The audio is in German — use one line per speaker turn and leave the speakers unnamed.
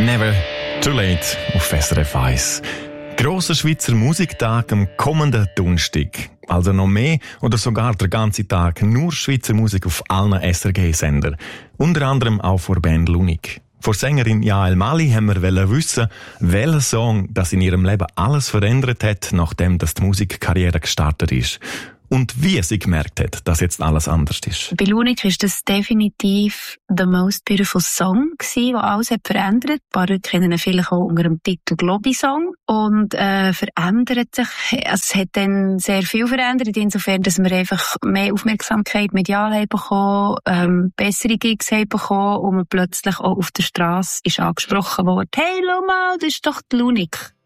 Never too late auf SRF 1. Grosser Schweizer Musiktag am kommenden Donnerstag. Also noch mehr oder sogar der ganze Tag nur Schweizer Musik auf allen SRG-Sendern. Unter anderem auch vor Band Lunik. Vor Sängerin Yael Mali haben wir wissen, welcher Song das in ihrem Leben alles verändert hat, nachdem das die Musikkarriere gestartet ist. Und wie sie gemerkt hat, dass jetzt alles anders ist.
Bei Lunik war das definitiv «The Most Beautiful Song», der alles hat verändert. Ein paar Leute kennen ihn vielleicht auch unter dem Titel «Globi-Song». Und verändert sich, es hat dann sehr viel verändert, insofern, dass wir einfach mehr Aufmerksamkeit medial haben bekommen, bessere Gigs haben bekommen und man plötzlich auch auf der Straße ist angesprochen worden. «Hey, schau mal, das ist doch die Lunik.»